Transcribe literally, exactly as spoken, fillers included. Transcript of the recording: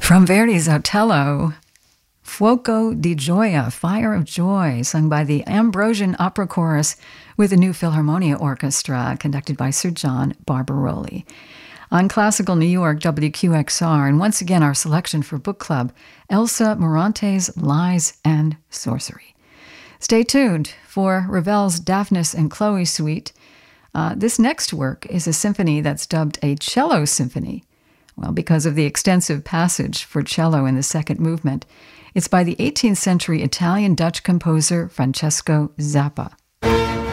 From Verdi's Otello, Fuoco di Gioia, Fire of Joy, sung by the Ambrosian Opera Chorus with the New Philharmonia Orchestra, conducted by Sir John Barbaroli. On Classical New York, W Q X R, and once again our selection for Book Club, Elsa Morante's Lies and Sorcery. Stay tuned for Ravel's Daphnis and Chloe suite. Uh, this next work is a symphony that's dubbed a cello symphony. Well, because of the extensive passage for cello in the second movement. It's by the eighteenth century Italian-Dutch composer Francesco Zappa.